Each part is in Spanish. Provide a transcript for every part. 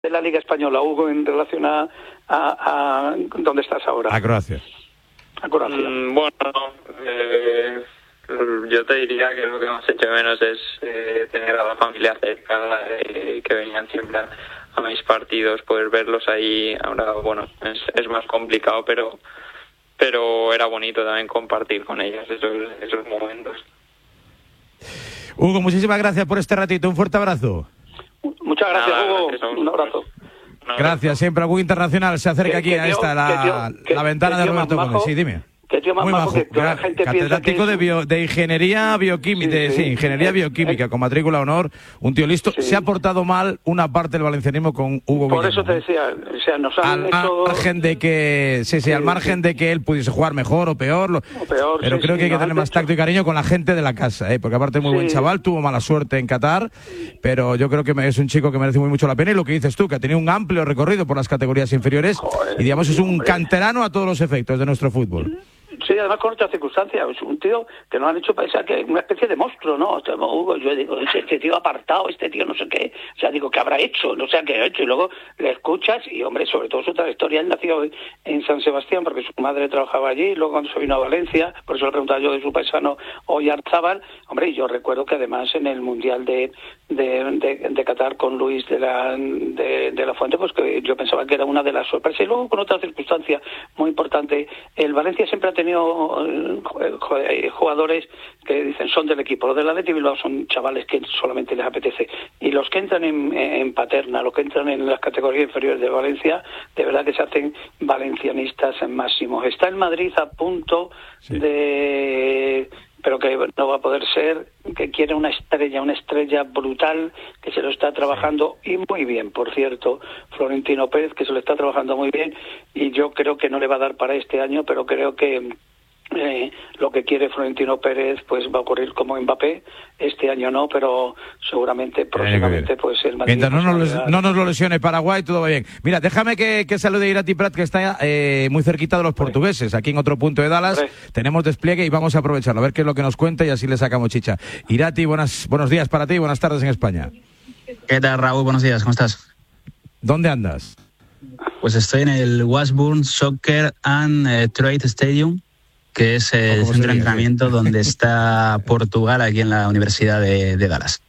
de la Liga Española, Hugo, en relación a dónde estás ahora? A Croacia. A Croacia. Yo te diría que lo que más echo de menos es tener a la familia cerca, que venían siempre a mis partidos, poder verlos ahí. Ahora, bueno, es más complicado, pero era bonito también compartir con ellos esos momentos. Hugo, muchísimas gracias por este ratito. Un fuerte abrazo. Muchas gracias, Hugo. Un abrazo. Gracias, siempre Hugo Internacional se acerca aquí a esta, la ventana de Roberto Gómez. Sí, dime. Qué tío más majo, que la gente catedrático de Ingeniería Bioquímica, Ingeniería Bioquímica, con matrícula honor, un tío listo. Sí. Se ha portado mal una parte del valencianismo con Hugo Por Guillermo. Eso te decía, o sea, nos han hecho... margen de que, al margen de que él pudiese jugar mejor o peor, pero creo que hay que tener más tacto y cariño con la gente de la casa, porque aparte es muy buen chaval, tuvo mala suerte en Qatar, pero yo creo que es un chico que merece muy mucho la pena, y lo que dices tú, que ha tenido un amplio recorrido por las categorías inferiores, y digamos es un canterano a todos los efectos de nuestro fútbol. Sí, además con otras circunstancias. Es un tío que nos han hecho pensar que es una especie de monstruo, ¿no? O sea, Hugo, yo digo, este tío apartado, este tío no sé qué. O sea, digo, ¿qué habrá hecho? No sé qué ha hecho. Y luego le escuchas y, hombre, sobre todo su trayectoria. Él nació en San Sebastián porque su madre trabajaba allí. Y luego cuando se vino a Valencia, por eso le preguntaba yo de su paisano Oyarzábal. Hombre, y yo recuerdo que además en el Mundial de Qatar con Luis de la Fuente, pues que yo pensaba que era una de las sorpresas. Y luego con otra circunstancia muy importante, el Valencia siempre ha tenido jugadores que dicen son del equipo. Los del Athletic Bilbao son chavales que solamente les apetece, y los que entran en Paterna, los que entran en las categorías inferiores de Valencia, de verdad que se hacen valencianistas en máximos. Está el Madrid a punto de... pero que no va a poder ser, que quiere una estrella brutal, que se lo está trabajando y muy bien, por cierto, Florentino Pérez, que se lo está trabajando muy bien, y yo creo que no le va a dar para este año, pero creo que lo que quiere Florentino Pérez pues va a ocurrir como Mbappé, este año no, pero seguramente próximamente pues el Madrid... Mientras no nos lo lesione Paraguay, todo va bien. Mira, déjame que salude a Irati Prat, que está muy cerquita de los portugueses, aquí en otro punto de Dallas. Tenemos despliegue y vamos a aprovecharlo, a ver qué es lo que nos cuenta y así le sacamos chicha. Irati, buenos días para ti, buenas tardes en España. ¿Qué tal, Raúl? Buenos días, ¿cómo estás? ¿Dónde andas? Pues estoy en el Washburn Soccer and Trade Stadium, que es el centro de entrenamiento donde está Portugal, aquí en la Universidad de Dallas.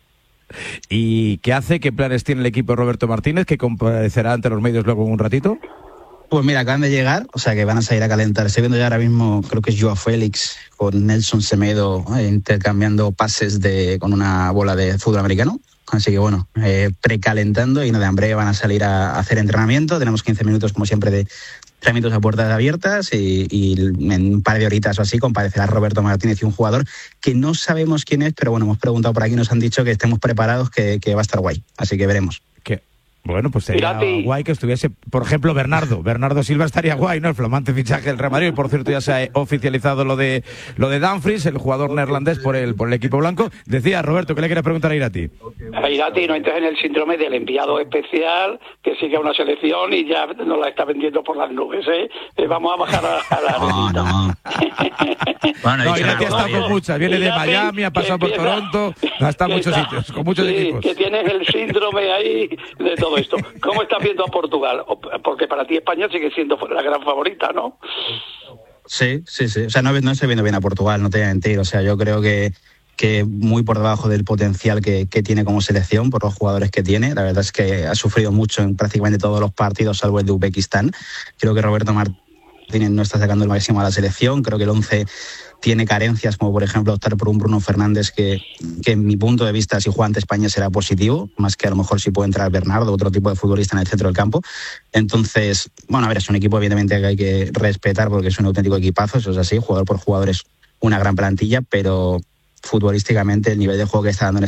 ¿Y qué hace? ¿Qué planes tiene el equipo de Roberto Martínez, que comparecerá ante los medios luego en un ratito? Pues mira, acaban de llegar, o sea que van a salir a calentar. Estoy viendo ya ahora mismo, creo que es Joao Félix con Nelson Semedo intercambiando pases con una bola de fútbol americano. Así que bueno, precalentando, y nada, en breve van a salir a hacer entrenamiento. Tenemos 15 minutos, como siempre, de entrenamientos a puertas abiertas, y en un par de horitas o así comparecerá Roberto Martínez y un jugador que no sabemos quién es, pero bueno, hemos preguntado por aquí y nos han dicho que estemos preparados, que va a estar guay. Así que veremos. Bueno, pues sería guay que estuviese, por ejemplo, Bernardo Silva estaría guay, ¿no? El flamante fichaje del Real Madrid. Y por cierto, ya se ha oficializado lo de Dumfries, el jugador neerlandés por el equipo blanco. Decía Roberto, ¿qué le quieres preguntar a Irati? A Irati no entres en el síndrome del enviado especial que sigue a una selección y ya nos la está vendiendo por las nubes, ¿eh? Vamos a bajar a la No. Bueno, Irati ha estado con muchas, viene de Miami, ha pasado por Toronto, ha estado en muchos sitios, con muchos equipos. Que tienes el síndrome ahí de todo esto. ¿Cómo estás viendo a Portugal? Porque para ti España sigue siendo la gran favorita, ¿no? Sí. O sea, no estoy viendo bien a Portugal, no te voy a mentir. O sea, yo creo que muy por debajo del potencial que tiene como selección, por los jugadores que tiene. La verdad es que ha sufrido mucho en prácticamente todos los partidos, salvo el de Uzbekistán. Creo que Roberto Martínez no está sacando el máximo a la selección. Creo que el 11 tiene carencias, como por ejemplo optar por un Bruno Fernández que en mi punto de vista, si juega ante España, será positivo, más que a lo mejor si puede entrar Bernardo, otro tipo de futbolista en el centro del campo. Entonces, bueno, a ver, es un equipo evidentemente que hay que respetar porque es un auténtico equipazo, eso es así, jugador por jugador es una gran plantilla, pero futbolísticamente el nivel de juego que está dando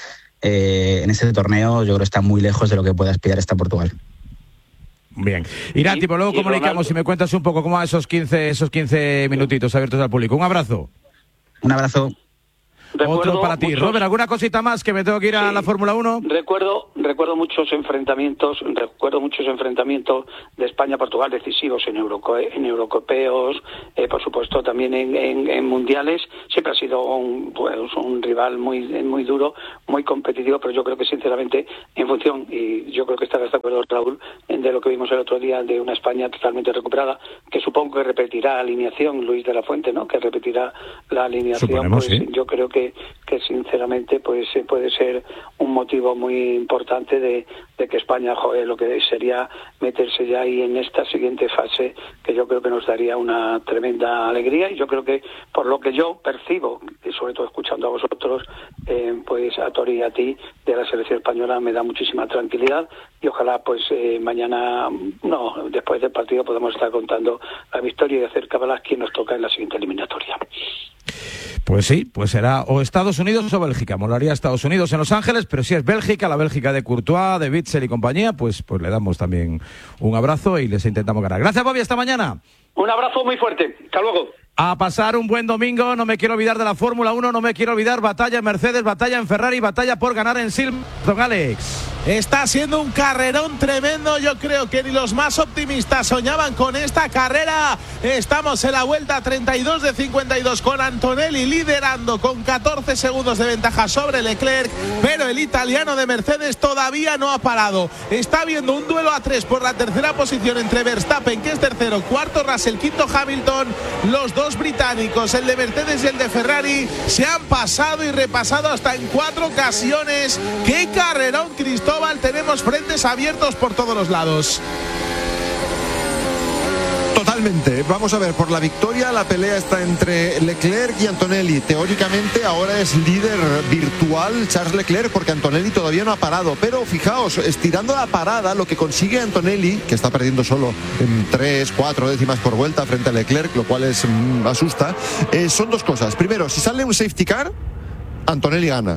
en este torneo, yo creo que está muy lejos de lo que puede aspirar esta Portugal. Bien. Irati, pues luego comunicamos y me cuentas un poco cómo va esos 15 minutitos abiertos al público. Un abrazo. Un abrazo. otro para ti. Robert, ¿alguna cosita más que me tengo que ir a la Fórmula 1? Recuerdo muchos enfrentamientos de España-Portugal decisivos en eurocopeos, por supuesto también en mundiales. Siempre ha sido un rival muy duro, muy competitivo, pero yo creo que sinceramente en función, y yo creo que estarás de acuerdo, Raúl, de lo que vimos el otro día de una España totalmente recuperada, que supongo que repetirá alineación Luis de la Fuente, ¿no? Que repetirá la alineación. Suponemos, pues sí. Yo creo que sinceramente pues puede ser un motivo muy importante de que España, lo que sería meterse ya ahí en esta siguiente fase, que yo creo que nos daría una tremenda alegría. Y yo creo que por lo que yo percibo, y sobre todo escuchando a vosotros, pues a Tori y a ti, de la selección española, me da muchísima tranquilidad, y ojalá pues mañana, después del partido, podamos estar contando la victoria y hacer cabalas quién nos toca en la siguiente eliminatoria. Pues sí, pues será o Estados Unidos o Bélgica. Molaría Estados Unidos en Los Ángeles, pero si es Bélgica, la Bélgica de Courtois, de Witsel y compañía, pues le damos también un abrazo y les intentamos ganar. Gracias, Bobby, hasta mañana. Un abrazo muy fuerte, hasta luego. A pasar un buen domingo, no me quiero olvidar de la Fórmula 1, no me quiero olvidar batalla en Mercedes, batalla en Ferrari, batalla por ganar en Silverstone, Alex. Está siendo un carrerón tremendo, yo creo que ni los más optimistas soñaban con esta carrera. Estamos en la vuelta 32 de 52 con Antonelli liderando con 14 segundos de ventaja sobre Leclerc, pero el italiano de Mercedes todavía no ha parado. Está habiendo un duelo a 3 por la tercera posición entre Verstappen, que es tercero, cuarto Russell, quinto Hamilton. Los dos británicos, el de Mercedes y el de Ferrari, se han pasado y repasado hasta en 4 ocasiones. ¡Qué carrerón, Cristóbal! Tenemos frentes abiertos por todos los lados. Totalmente. Vamos a ver, por la victoria la pelea está entre Leclerc y Antonelli. Teóricamente ahora es líder virtual Charles Leclerc, porque Antonelli todavía no ha parado. Pero fijaos, estirando la parada, lo que consigue Antonelli, que está perdiendo solo en 3-4 décimas por vuelta frente a Leclerc, lo cual asusta, son dos cosas. Primero, si sale un safety car, Antonelli gana.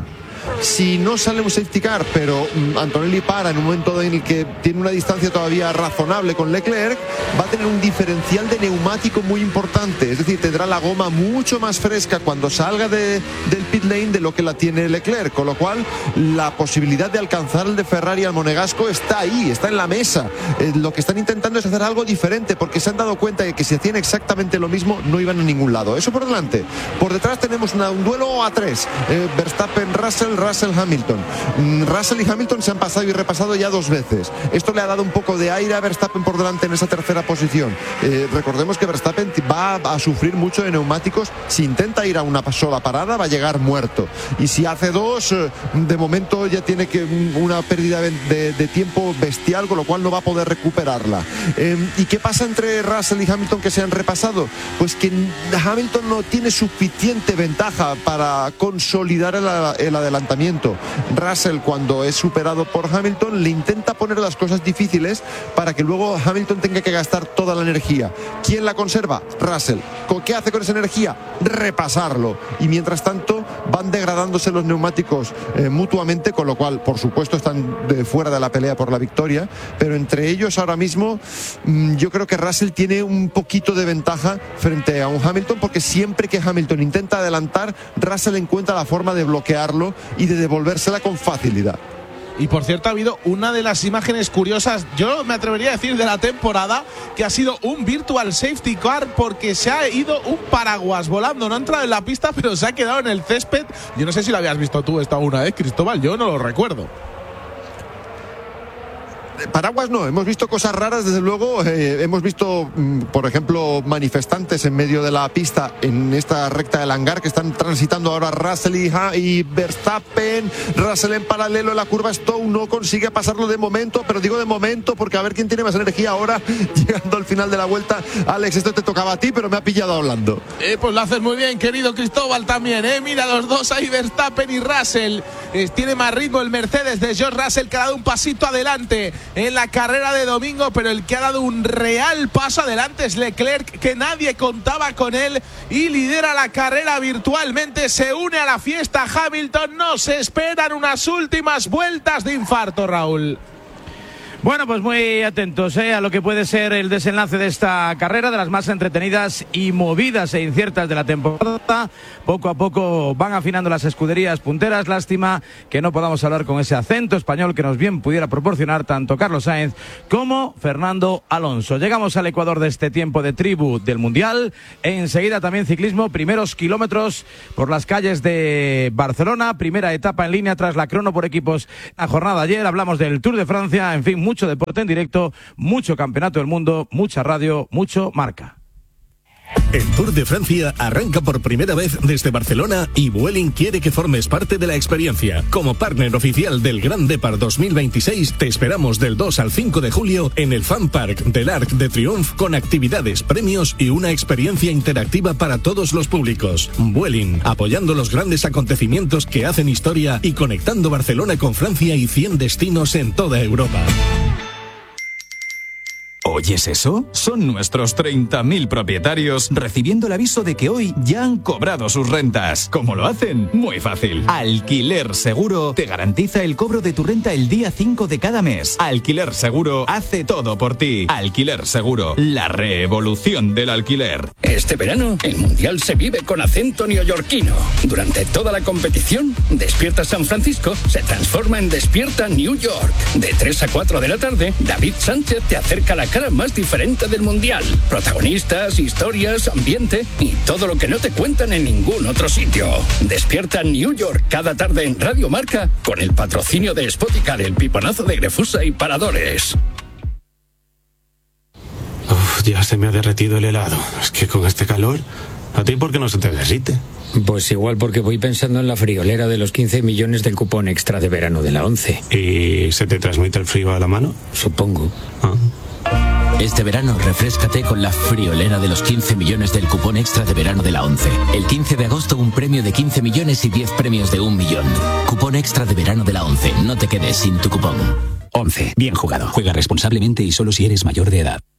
Si no sale un safety car, pero Antonelli para en un momento en el que tiene una distancia todavía razonable con Leclerc, va a tener un diferencial de neumático muy importante. Es decir, tendrá la goma mucho más fresca cuando salga del pit lane de lo que la tiene Leclerc, con lo cual la posibilidad de alcanzar el de Ferrari al monegasco está ahí, está en la mesa. Lo que están intentando es hacer algo diferente, porque se han dado cuenta de que si hacían exactamente lo mismo no iban a ningún lado. Eso por delante. Por detrás tenemos un duelo a 3, Verstappen, Russell, Hamilton. Russell y Hamilton se han pasado y repasado ya 2 veces. Esto le ha dado un poco de aire a Verstappen por delante en esa tercera posición. Recordemos que Verstappen va a sufrir mucho de neumáticos. Si intenta ir a una sola parada, va a llegar muerto. Y si hace 2, de momento ya tiene una pérdida de tiempo bestial, con lo cual no va a poder recuperarla. ¿Y qué pasa entre Russell y Hamilton que se han repasado? Pues que Hamilton no tiene suficiente ventaja para consolidar el adelantamiento. Russell, cuando es superado por Hamilton, le intenta poner las cosas difíciles para que luego Hamilton tenga que gastar toda la energía. ¿Quién la conserva? Russell. ¿Qué hace con esa energía? Repasarlo. Y mientras tanto van degradándose los neumáticos mutuamente, con lo cual, por supuesto, están fuera de la pelea por la victoria, pero entre ellos ahora mismo yo creo que Russell tiene un poquito de ventaja frente a un Hamilton, porque siempre que Hamilton intenta adelantar, Russell encuentra la forma de bloquearlo y de devolvérsela con facilidad. Y por cierto, ha habido una de las imágenes curiosas, yo me atrevería a decir, de la temporada, que ha sido un virtual safety car, porque se ha ido un paraguas volando. No ha entrado en la pista, pero se ha quedado en el césped. Yo no sé si lo habías visto tú esta una vez, Cristóbal, yo no lo recuerdo. Paraguas no, hemos visto cosas raras, desde luego. Hemos visto, por ejemplo, manifestantes en medio de la pista en esta recta del hangar, que están transitando ahora Russell y Verstappen. Russell en paralelo en la curva Stowe, no consigue pasarlo de momento, pero digo de momento porque a ver quién tiene más energía ahora, llegando al final de la vuelta. Alex, esto te tocaba a ti, pero me ha pillado hablando. Pues lo haces muy bien, querido Cristóbal, también, mira los dos ahí, Verstappen y Russell. Tiene más ritmo el Mercedes de George Russell, que ha dado un pasito adelante en la carrera de domingo, pero el que ha dado un real paso adelante es Leclerc, que nadie contaba con él y lidera la carrera virtualmente. Se une a la fiesta Hamilton. Nos esperan unas últimas vueltas de infarto, Raúl. Bueno, pues muy atentos a lo que puede ser el desenlace de esta carrera, de las más entretenidas y movidas e inciertas de la temporada. Poco a poco van afinando las escuderías punteras. Lástima que no podamos hablar con ese acento español que nos bien pudiera proporcionar tanto Carlos Sainz como Fernando Alonso. Llegamos al Ecuador de este tiempo de tribu del Mundial. Enseguida también ciclismo, primeros kilómetros por las calles de Barcelona, primera etapa en línea tras la crono por equipos la jornada de ayer. Hablamos del Tour de Francia, en fin, mucho deporte en directo, mucho campeonato del mundo, mucha radio, mucho marca. El Tour de Francia arranca por primera vez desde Barcelona y Vueling quiere que formes parte de la experiencia. Como partner oficial del Grand Depart 2026, te esperamos del 2 al 5 de julio en el Fan Park del Arc de Triomphe con actividades, premios y una experiencia interactiva para todos los públicos. Vueling, apoyando los grandes acontecimientos que hacen historia y conectando Barcelona con Francia y 100 destinos en toda Europa. ¿Oyes eso? Son nuestros 30.000 propietarios recibiendo el aviso de que hoy ya han cobrado sus rentas. ¿Cómo lo hacen? Muy fácil. Alquiler Seguro te garantiza el cobro de tu renta el día 5 de cada mes. Alquiler Seguro hace todo por ti. Alquiler Seguro, la revolución del alquiler. Este verano, el Mundial se vive con acento neoyorquino. Durante toda la competición, Despierta San Francisco se transforma en Despierta New York. De 3 a 4 de la tarde, David Sánchez te acerca la cara más diferente del Mundial. Protagonistas, historias, ambiente y todo lo que no te cuentan en ningún otro sitio. Despierta New York cada tarde en Radio Marca con el patrocinio de Spoticar, el piponazo de Grefusa y Paradores. Ya se me ha derretido el helado. Es que con este calor, ¿a ti por qué no se te derrite? Pues igual porque voy pensando en la friolera de los 15 millones del cupón extra de verano de la 11. ¿Y se te transmite el frío a la mano? Supongo. Este verano, refréscate con la friolera de los 15 millones del cupón extra de verano de la 11. El 15 de agosto, un premio de 15 millones y 10 premios de 1 millón. Cupón extra de verano de la 11. No te quedes sin tu cupón. 11. Bien jugado. Juega responsablemente y solo si eres mayor de edad.